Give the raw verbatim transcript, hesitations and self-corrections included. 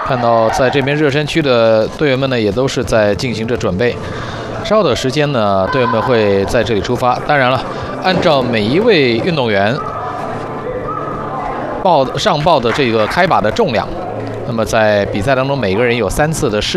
看到在这边热身区的队员们呢，也都是在进行着准备。稍后的时间呢，队员们会在这里出发。当然了，按照每一位运动员报上报的这个开靶的重量，那么在比赛当中，每个人有三次的试。